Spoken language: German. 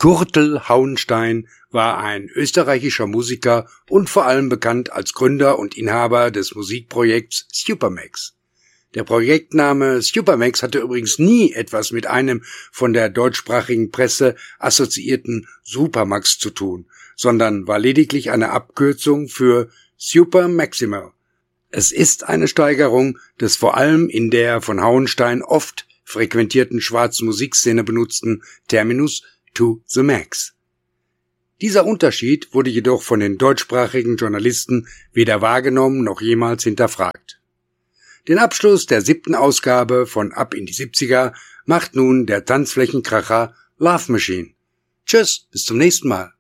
Gurtel Hauenstein war ein österreichischer Musiker und vor allem bekannt als Gründer und Inhaber des Musikprojekts Supermax. Der Projektname Supermax hatte übrigens nie etwas mit einem von der deutschsprachigen Presse assoziierten Supermax zu tun, sondern war lediglich eine Abkürzung für Super Maximal. Es ist eine Steigerung des vor allem in der von Hauenstein oft frequentierten schwarzen Musikszene benutzten Terminus to the max. Dieser Unterschied wurde jedoch von den deutschsprachigen Journalisten weder wahrgenommen noch jemals hinterfragt. Den Abschluss der 7. Ausgabe von Ab in die 70er macht nun der Tanzflächenkracher Love Machine. Tschüss, bis zum nächsten Mal.